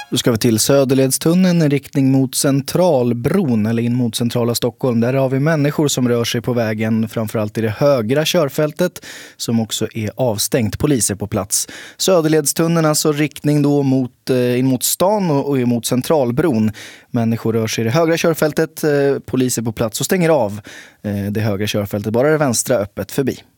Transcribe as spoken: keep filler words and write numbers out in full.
Då ska vi till Söderledstunneln i riktning mot Centralbron eller in mot centrala Stockholm. Där har vi människor som rör sig på vägen, framförallt i det högra körfältet som också är avstängt. Poliser på plats. Söderledstunneln alltså riktning då mot, eh, in mot stan och, och mot Centralbron. Människor rör sig i det högra körfältet, eh, poliser på plats och stänger av eh, det högra körfältet. Bara det vänstra öppet förbi.